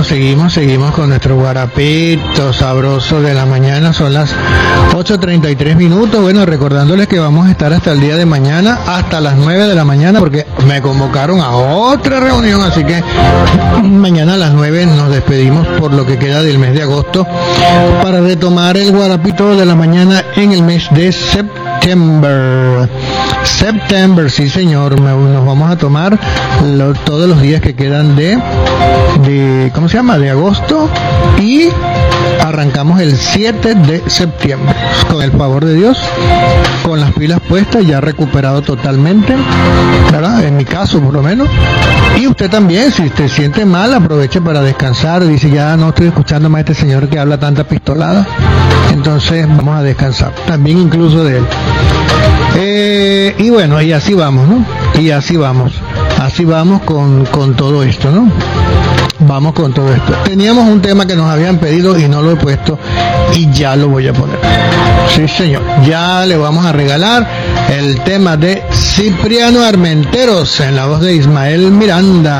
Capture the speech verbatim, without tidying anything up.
seguimos, seguimos, seguimos con nuestro guarapito sabroso de la mañana. Son las ocho treinta y tres minutos. Bueno, recordándoles que vamos a estar hasta el día de mañana, hasta las nueve de la mañana, porque me convocaron a otra reunión, así que mañana a las nueve nos despedimos por lo que queda del mes de agosto, para retomar el guarapito de la mañana en el mes de septiembre. September, sí señor, nos vamos a tomar lo, todos los días que quedan de, de, ¿cómo se llama?, de agosto, y arrancamos el siete de septiembre, con el favor de Dios, con las pilas puestas, ya recuperado totalmente, ¿verdad?, en mi caso por lo menos. Y usted también, si usted siente mal, aproveche para descansar, dice, ya no estoy escuchando más a este señor que habla tanta pistolada, entonces vamos a descansar, también incluso de él. Eh, y bueno, y así vamos, ¿no? Y así vamos, así vamos con, con todo esto, ¿no? Vamos con todo esto. Teníamos un tema que nos habían pedido y no lo he puesto, y ya lo voy a poner. Sí, señor, ya le vamos a regalar el tema de Cipriano Armenteros en la voz de Ismael Miranda.